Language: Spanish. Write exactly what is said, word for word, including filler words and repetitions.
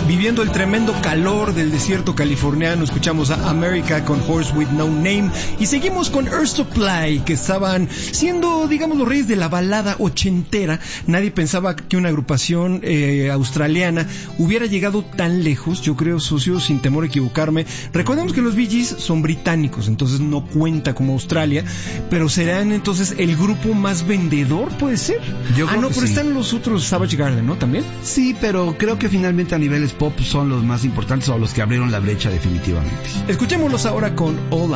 Viviendo el tremendo calor del desierto californiano, escuchamos a America con Horse with No Name y seguimos con Air Supply, que estaban siendo, digamos, los reyes de la balada ochentera. Nadie pensaba que una agrupación eh, australiana hubiera llegado tan lejos. Yo creo, socio, sin temor a equivocarme. Recordemos que los Bee Gees son británicos, entonces no cuenta como Australia, pero serán entonces el grupo más vendedor, ¿puede ser? Yo ah, creo no, que pero sí. Están los otros Savage Garden, ¿no? ¿También? Sí, pero creo que finalmente a niveles pop son los más importantes o los que abrieron la brecha definitivamente. Escuchémoslos ahora con All